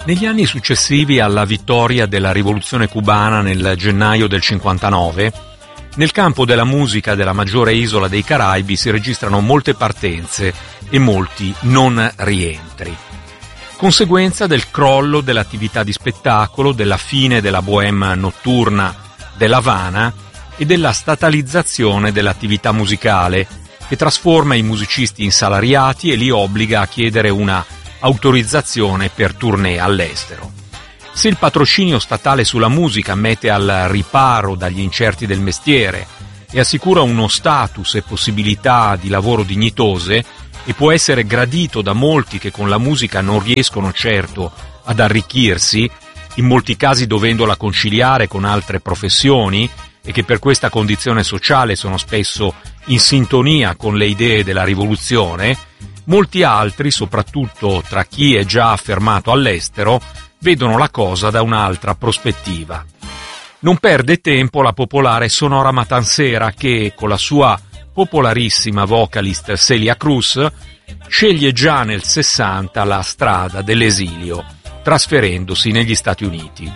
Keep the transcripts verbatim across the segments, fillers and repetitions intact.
Negli anni successivi alla vittoria della rivoluzione cubana nel gennaio del cinquantanove, nel campo della musica della maggiore isola dei Caraibi si registrano molte partenze e molti non rientri. Conseguenza del crollo dell'attività di spettacolo, della fine della bohème notturna dell'Havana e della statalizzazione dell'attività musicale, che trasforma i musicisti in salariati e li obbliga a chiedere una autorizzazione per tournée all'estero. Se il patrocinio statale sulla musica mette al riparo dagli incerti del mestiere e assicura uno status e possibilità di lavoro dignitose e può essere gradito da molti che con la musica non riescono certo ad arricchirsi, in molti casi dovendola conciliare con altre professioni e che per questa condizione sociale sono spesso in sintonia con le idee della rivoluzione, molti altri, soprattutto tra chi è già affermato all'estero, vedono la cosa da un'altra prospettiva. Non perde tempo la popolare Sonora Matancera che, con la sua popolarissima vocalist Celia Cruz, sceglie già nel sessanta la strada dell'esilio, trasferendosi negli Stati Uniti.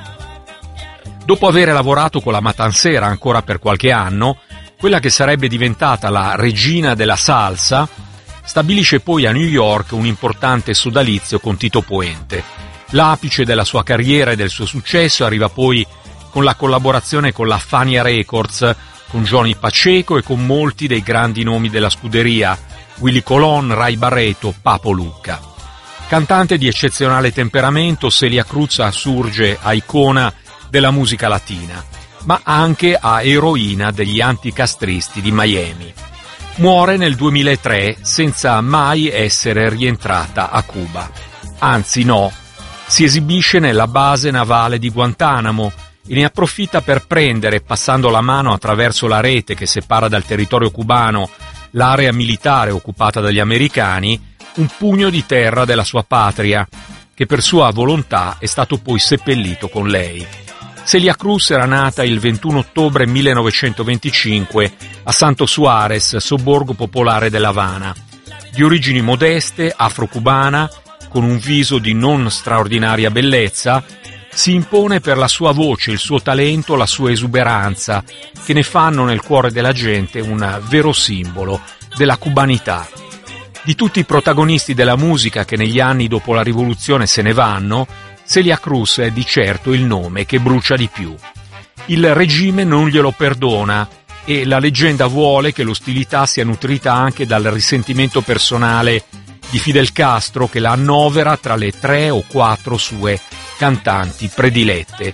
Dopo aver lavorato con la Matancera ancora per qualche anno, quella che sarebbe diventata la regina della salsa stabilisce poi a New York un importante sodalizio con Tito Puente. L'apice della sua carriera e del suo successo arriva poi con la collaborazione con la Fania Records, con Johnny Pacheco e con molti dei grandi nomi della scuderia, Willy Colon, Ray Barreto, Papo Lucca. Cantante di eccezionale temperamento, Celia Cruz assurge a icona della musica latina, ma anche a eroina degli anticastristi di Miami. Muore nel duemilatré senza mai essere rientrata a Cuba. Anzi no, si esibisce nella base navale di Guantanamo e ne approfitta per prendere, passando la mano attraverso la rete che separa dal territorio cubano l'area militare occupata dagli americani, un pugno di terra della sua patria, che per sua volontà è stato poi seppellito con lei. Celia Cruz era nata il ventuno ottobre millenovecentoventicinque a Santo Suárez, sobborgo popolare dell'Havana. Di origini modeste, afro-cubana, con un viso di non straordinaria bellezza, si impone per la sua voce, il suo talento, la sua esuberanza, che ne fanno nel cuore della gente un vero simbolo della cubanità. Di tutti i protagonisti della musica che negli anni dopo la rivoluzione se ne vanno, Celia Cruz è di certo il nome che brucia di più. Il regime non glielo perdona e la leggenda vuole che l'ostilità sia nutrita anche dal risentimento personale di Fidel Castro, che la annovera tra le tre o quattro sue cantanti predilette.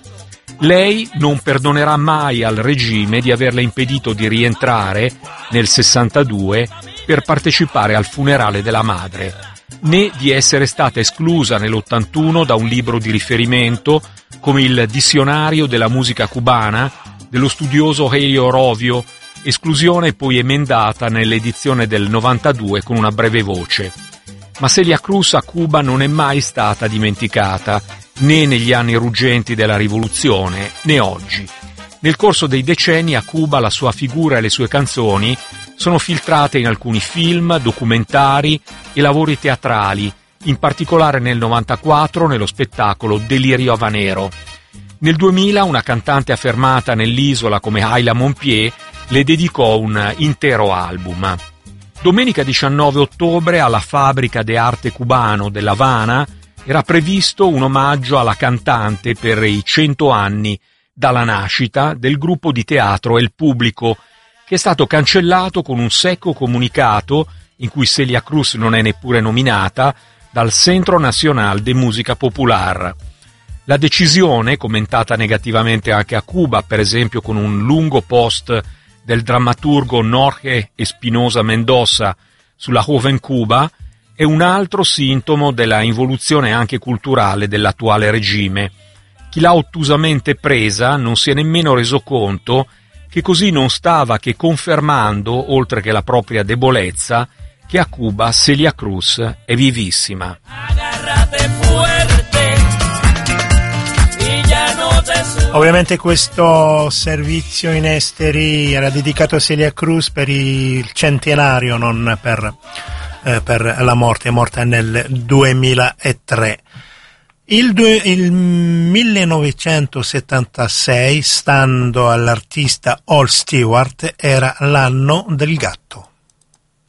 Lei non perdonerà mai al regime di averle impedito di rientrare nel sessantadue per partecipare al funerale della madre, né di essere stata esclusa nell'ottantuno da un libro di riferimento come il Dizionario della musica cubana dello studioso Helio Rovio, esclusione poi emendata nell'edizione del novantadue con una breve voce. Ma Celia Cruz a Cuba non è mai stata dimenticata, né negli anni ruggenti della rivoluzione, né oggi. Nel corso dei decenni a Cuba la sua figura e le sue canzoni sono filtrate in alcuni film, documentari e lavori teatrali, in particolare nel novantaquattro nello spettacolo Delirio Havanero. Nel duemila una cantante affermata nell'isola come Ayla Monpié le dedicò un intero album. Domenica diciannove ottobre alla Fabbrica de Arte Cubano dell'Havana era previsto un omaggio alla cantante per i cento anni dalla nascita del gruppo di teatro El Público, che è stato cancellato con un secco comunicato, in cui Celia Cruz non è neppure nominata, dal Centro Nacional de Música Popular. La decisione, commentata negativamente anche a Cuba, per esempio con un lungo post del drammaturgo Jorge Espinosa Mendoza sulla Joven Cuba, è un altro sintomo della involuzione anche culturale dell'attuale regime. Chi l'ha ottusamente presa non si è nemmeno reso conto che così non stava che confermando, oltre che la propria debolezza, che a Cuba Celia Cruz è vivissima. Ovviamente questo servizio in esteri era dedicato a Celia Cruz per il centenario, non per, eh, per la morte, è morta nel duemilatré. Il, due, il millenovecentosettantasei, stando all'artista Hal Stewart, era l'anno del gatto.